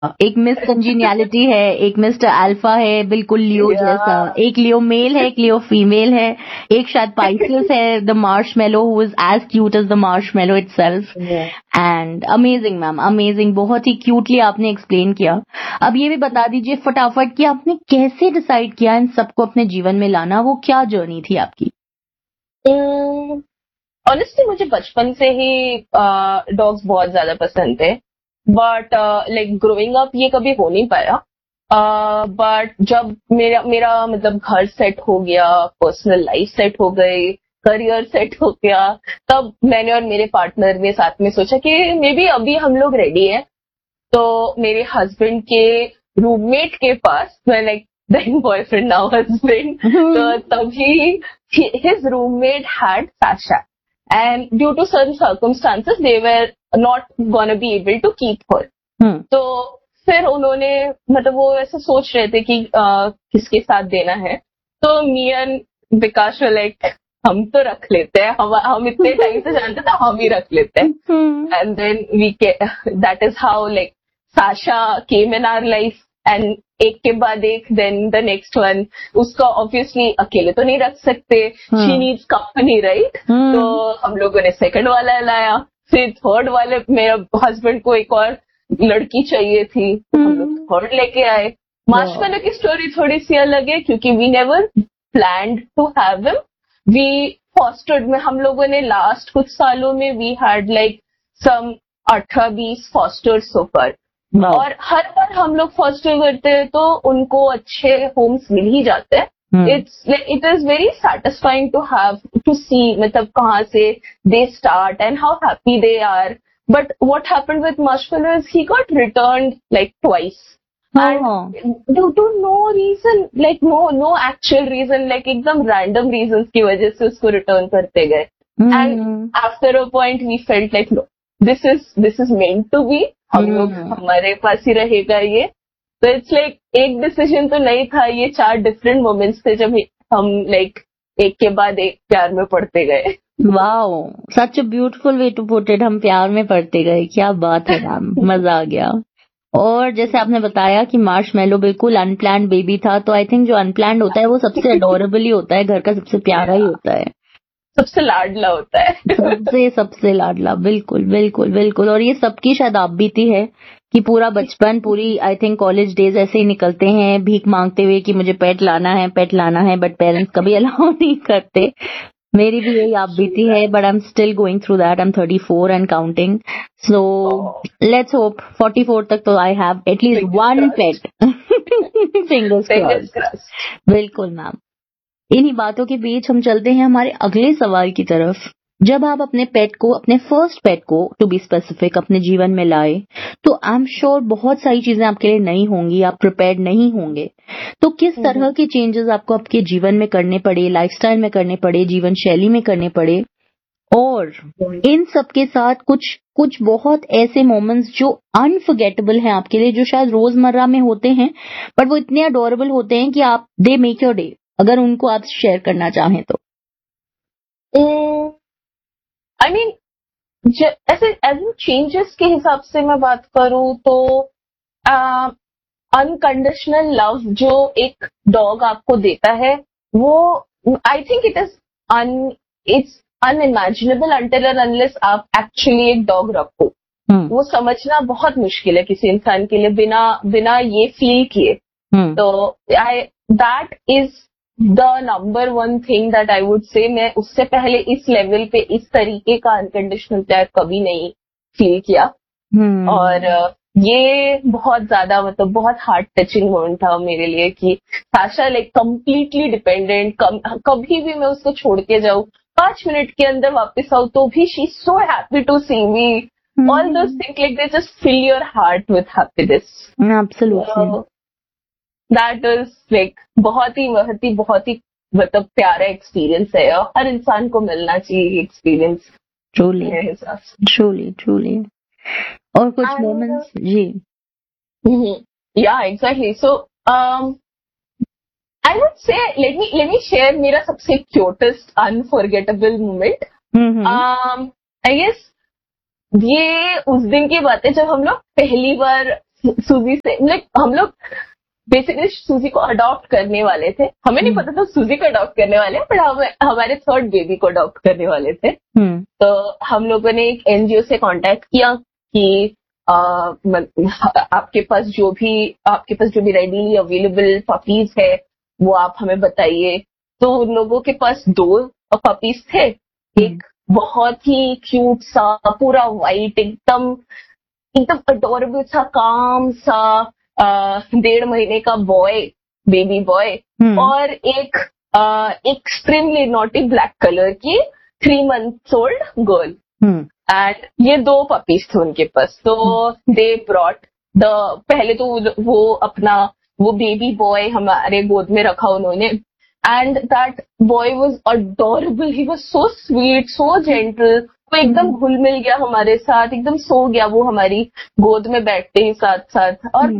एक मिस कंजीनियलिटी है, एक मिस्टर अल्फा है, बिल्कुल लियो जैसा, एक लियो मेल है, एक लियो फीमेल है, एक शायद पाइसेस है, the marshmallow who is as cute as the marshmallow itself. And amazing ma'am, amazing, बहुत ही क्यूटली आपने एक्सप्लेन किया। अब ये भी बता दीजिए फटाफट कि आपने कैसे डिसाइड किया इन सबको अपने जीवन में लाना, वो क्या जर्नी थी आपकी? ऑनेस्टली मुझे बचपन से ही डॉग्स बहुत ज्यादा पसंद थे, बट लाइक ग्रोइंग अप ये कभी हो नहीं पाया। बट जब मेरा मतलब घर सेट हो गया, पर्सनल लाइफ सेट हो गई, करियर सेट हो गया, तब मैंने और मेरे पार्टनर ने साथ में सोचा कि मे बी अभी हम लोग रेडी है। तो मेरे हस्बैंड के रूममेट के पास, मैं like then boyfriend now husband, so तभी his roommate had Sasha, and due to certain circumstances they were not gonna be able to keep her. तो फिर उन्होंने मतलब वो ऐसे सोच रहे थे कि किसके साथ देना है, तो me and Vikas were like हम तो रख लेते हैं, हम इतने टाइम से जानते थे, हम ही रख लेते हैं। and then that is how like Sasha came in our life, and एक के बाद एक, देन द नेक्स्ट वन। उसको ऑब्वियसली अकेले तो नहीं रख सकते, शी नीड्स कंपनी, राइट? तो हम लोगों ने सेकंड वाला लाया, फिर थर्ड वाले मेरे हस्बैंड को एक और लड़की चाहिए थी, हम लोग थर्ड लेके आए। मार्शमेलो की स्टोरी थोड़ी सी अलग है क्योंकि we never planned to have him, we फॉस्टर्ड में। हम लोगों ने लास्ट कुछ सालों में we had like some 18-20 fosters सो फार, और हर बार हम लोग फॉस्टर करते हैं तो उनको अच्छे होम्स मिल ही जाते हैं। It is very satisfying to have to सी मतलब कहाँ से they start and how happy they are. But what happened with marshmallow is he got returned like twice, and due to know reason, like no actual reason, like एकदम random reason की वजह से उसको return करते गए। And after a point we felt like no, this is meant to be, हम लोग हमारे पास ही रहेगा ये। तो इट्स लाइक एक डिसीजन तो नहीं था, ये 4 डिफरेंट मोमेंट्स थे जब हम लाइक एक के बाद एक प्यार में पड़ते गए। Wow, such a beautiful way to put it, हम प्यार में पड़ते गए, क्या बात है मैम, मजा आ गया। और जैसे आपने बताया कि मार्शमेलो बिल्कुल अनप्लान्ड बेबी था, तो आई थिंक जो अनप्लान्ड होता है वो सबसे अडोरेबल ही होता है, घर का सबसे प्यारा ही होता है, सबसे लाडला होता है। सबसे लाडला, बिल्कुल बिल्कुल बिल्कुल। और ये सबकी शायद आप बीती है कि पूरा बचपन, पूरी आई थिंक कॉलेज डेज ऐसे ही निकलते हैं भीख मांगते हुए कि मुझे पेट लाना है, बट पेरेंट्स कभी अलाउ नहीं करते। मेरी भी यही आप बीती है, but I am still going through that, I am 34 and counting, so let's hope 44 तक तो I have at least one pet. Fingers crossed. बिल्कुल मैम। इन्हीं बातों के बीच हम चलते हैं हमारे अगले सवाल की तरफ। जब आप अपने पेट को, अपने फर्स्ट पेट को टू बी स्पेसिफिक, अपने जीवन में लाए, तो आई एम श्योर बहुत सारी चीजें आपके लिए नई होंगी, आप प्रिपेयर्ड नहीं होंगे। तो किस तरह के चेंजेस आपको आपके जीवन में करने पड़े, लाइफस्टाइल में करने पड़े, जीवन शैली में करने पड़े, और इन सब के साथ कुछ बहुत ऐसे मोमेंट्स जो अनफॉरगेटेबल हैं आपके लिए, जो शायद रोजमर्रा में होते हैं बट वो इतने अडोरेबल होते हैं कि आप दे मेक योर डे, अगर उनको आप शेयर करना चाहें तो। आई मीन ऐसे एज चेंजेस के हिसाब से मैं बात करूं तो अनकंडीशनल लव जो एक डॉग आपको देता है, वो I think it's unimaginable until and unless आप एक्चुअली एक डॉग रखो। वो समझना बहुत मुश्किल है किसी इंसान के लिए बिना ये फील किए। तो that is the number one thing that I would say. मैं उससे पहले इस लेवल पे इस तरीके का अनकंडीशनल प्यार कभी नहीं फील किया। और ये बहुत ज्यादा मतलब बहुत हार्ट टचिंग मोमेंट था मेरे लिए कि साशा लाइक कंप्लीटली डिपेंडेंट, कभी भी मैं उसको छोड़ के जाऊं, 5 मिनट के अंदर वापस आऊं तो भी she is so happy to C me. All those things like they just fill your heart with happiness. Absolutely. That is like बहुत ही मतलब प्यारा एक्सपीरियंस है, और हर इंसान को मिलना चाहिए एक्सपीरियंस। ट्रूली। और कुछ मोमेंट्स जी? या exactly. So I would say let me share मेरा सबसे cutest unforgettable moment. I guess ये उस दिन की बात है जब हम लोग पहली बार सूजी से लाइक हम लोग बेसिकली सूजी को अडॉप्ट करने वाले थे. हमें नहीं पता था सूजी को अडॉप्ट करने वाले हैं, बट हम हमारे थर्ड बेबी को अडॉप्ट करने वाले थे. तो हम लोगों ने एक एनजीओ से कांटेक्ट किया कि आपके पास जो भी रेडीली अवेलेबल पपीज है वो आप हमें बताइए. तो उन लोगों के पास 2 पपीज थे. एक बहुत ही क्यूट सा पूरा वाइट एकदम अडोरेबल सा काम सा 1.5 महीने का बेबी बॉय, और एक एक्सट्रीमली नॉटी ब्लैक कलर की 3 months ओल्ड गर्ल. एंड ये 2 पपीज थे उनके पास. तो दे ब्रॉट पहले तो वो बेबी बॉय हमारे गोद में रखा उन्होंने. And that boy was adorable. He was so sweet, so gentle. वो एकदम घुल मिल गया हमारे साथ, एकदम सो गया वो हमारी गोद में बैठते ही साथ साथ. और